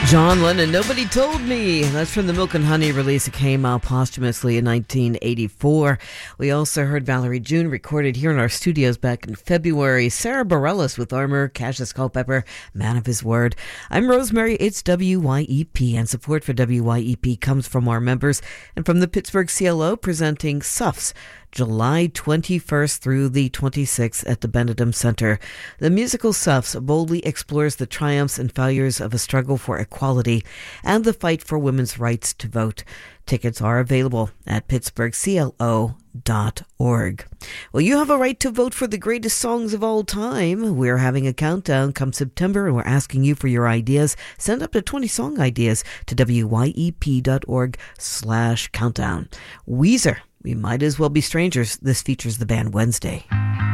John Lennon, Nobody Told Me. That's from the Milk and Honey release. It came out posthumously in 1984. We also heard Valerie June recorded here in our studios back in February. Sarah Bareilles with Armour, Cassius Culpepper, Man of His Word. I'm Rosemary. It's WYEP, and support for WYEP comes from our members and from the Pittsburgh CLO presenting SUFS, July 21st through the 26th at the Benedum Center. The musical SUFS boldly explores the triumphs and failures of a struggle for equality and the fight for women's rights to vote. Tickets are available at pittsburghclo.org. Well, you have a right to vote for the greatest songs of all time. We're having a countdown come September, and we're asking you for your ideas. Send up to 20 song ideas to wyep.org/countdown. Weezer, We Might As Well Be Strangers. This features the band Wednesday.